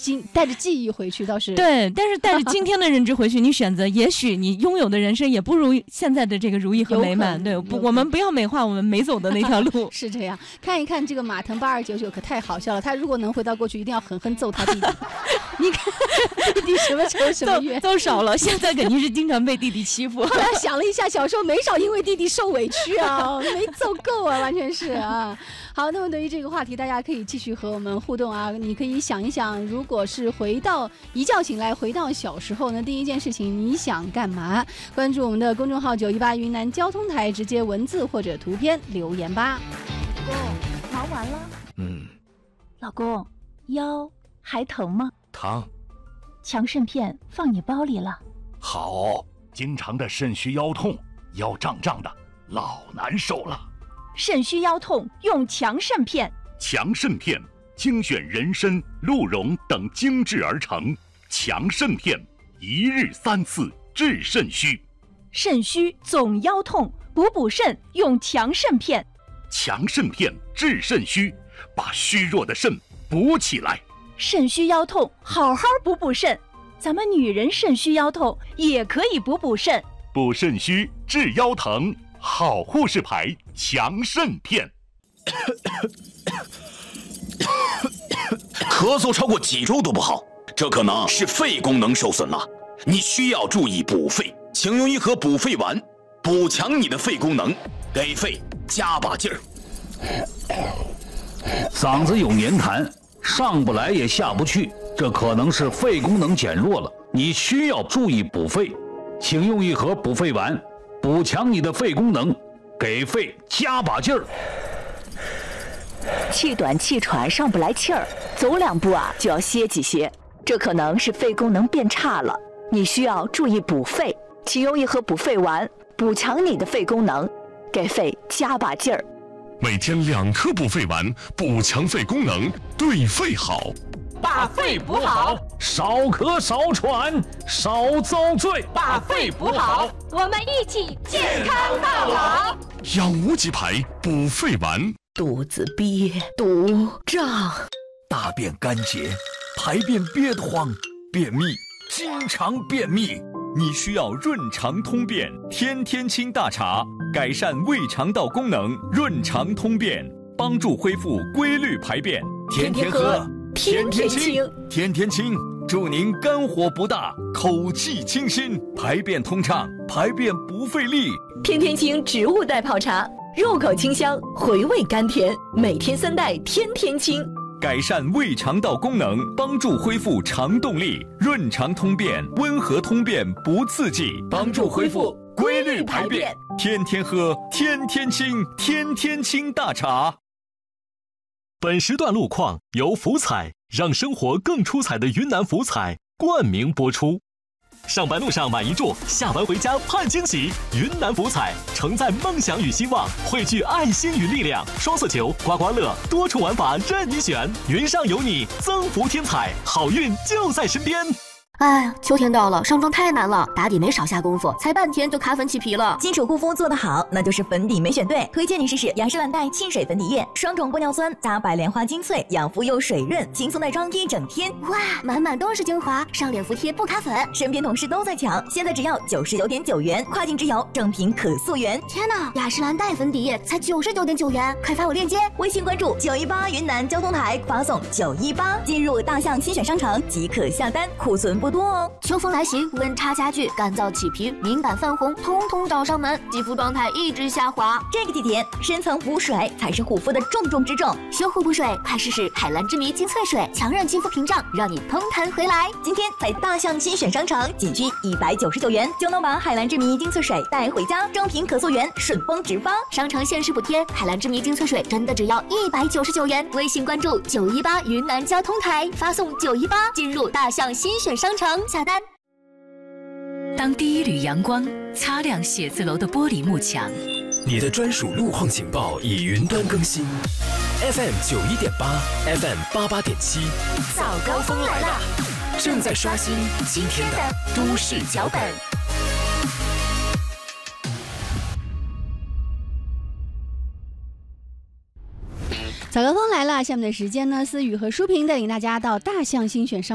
带着记忆回去倒是对，但是带着今天的认知回去，你选择，也许你拥有的人生也不如现在的这个如意和美满。对，我们不要美化我们没走的那条路。 是这样，看一看这个马腾8299可太好笑了。他如果能回到过去，一定要狠狠揍他弟弟。你看弟弟什么仇什么怨， 揍少了，现在肯定是经常被弟弟欺负。 后来想了一下，小时候没少因为弟弟受委屈啊，没揍够啊，完全是啊。好，那么对于这个话题，大家可以继续和我们互动啊。你可以想一想，如果是一觉醒来回到小时候呢，第一件事情你想干嘛？关注我们的公众号918云南交通台，直接文字或者图片留言吧。 老公，忙完了？老公，腰还疼吗？ 疼。 强肾片放你包里了。 好，经常的肾虚腰痛，腰胀胀的，老难受了。 肾虚腰痛用强肾片。 强肾片精选人参、鹿茸等精制而成，强肾片一日3次治肾虚。 肾虚总腰痛，补肾用强肾片。 强肾片治肾虚，把虚弱的肾补起来。 肾虚腰痛，好好补肾。咱们女人肾虚腰痛也可以补肾。 补肾虚治腰疼，好护士牌强肾片。 咳嗽超过几周都不好，这可能是肺功能受损了，你需要注意补肺。请用一盒补肺丸，补强你的肺功能，给肺加把劲儿。 嗓子有黏痰，上不来也下不去，这可能是肺功能减弱了，你需要注意补肺。请用一盒补肺丸，补强你的肺功能，给肺加把劲儿。 气短气喘上不来气儿，走2步就要歇几歇，这可能是肺功能变差了，你需要注意补肺。请用一盒补肺丸，补强你的肺功能，给肺加把劲儿。 每天2颗补肺丸，补强肺功能，对肺好。 把肺补好， 少咳少喘少遭罪。 把肺补好， 我们一起健康到老。 养无极牌补肺丸。 肚子憋堵胀，大便干结，排便憋得慌，便秘，经常便秘。 你需要润肠通便天天清大茶，改善胃肠道功能，润肠通便，帮助恢复规律排便。 天天喝，天天清， 天天清，祝您肝火不大，口气清新，排便通畅，排便不费力。 天天清植物代泡茶，入口清香，回味甘甜，每天3袋，天天清。 改善胃肠道功能，帮助恢复肠动力，润肠通便，温和通便不刺激， 帮助恢复规律排便。 天天喝，天天清，天天清大茶。 本时段路况由福彩让生活更出彩的云南福彩冠名播出。上班路上买一注，下班回家盼惊喜。云南福彩承载梦想与希望，汇聚爱心与力量。双色球、刮刮乐，多重玩法任你选。云上有你，增福添彩，好运就在身边。 哎呀，秋天到了，上妆太难了，打底没少下功夫，才半天就卡粉起皮了。 基础护肤做得好，那就是粉底没选对。推荐你试试雅诗兰黛沁水粉底液，双重玻尿酸加白莲花精粹，养肤又水润，轻松耐妆一整天。 哇，满满都是精华，上脸服帖不卡粉。 身边同事都在抢，现在只要99.9元，跨境直邮，正品可溯源。 天哪，雅诗兰黛粉底液才99.9元，快发我链接。 微信关注918云南交通台，发送918，进入大象精选商城即可下单，库存不多哦。 秋风来袭，温差加剧，干燥起皮，敏感泛红，通通找上门，肌肤状态一直下滑。 这个季节，深层补水才是护肤的重中之重。 修护补水，快试试海蓝之谜精粹水，强韧肌肤屏障，让你通弹回来。 今天在大象精选商城，仅需199元就能把海蓝之谜精粹水带回家，正品可溯源，顺丰直发。 商城限时补贴，海蓝之谜精粹水真的只要199元。微信关注918云南交通台，发送918进入大象新选商城下单。 当第一缕阳光擦亮写字楼的玻璃幕墙， 你的专属路况警报已云端更新 ，FM 91.8 ，FM 88.7， 早高峰来了， 正在刷新今天的都市脚本。 早高峰来了，下面的时间呢，思雨和舒平带领大家到大象新选商